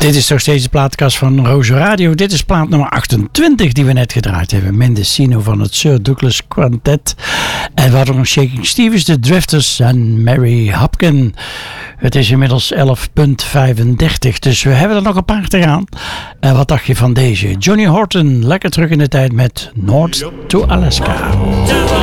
Dit is nog steeds de plaatkast van Roze Radio. Dit is plaat nummer 28 die we net gedraaid hebben. Mendocino van het Sir Douglas Quartet. En we hadden nog Shaking Stevens, The Drifters en Mary Hopkin. Het is inmiddels 11:35, dus we hebben er nog een paar te gaan. En wat dacht je van deze? Johnny Horton, lekker terug in de tijd met North to Alaska.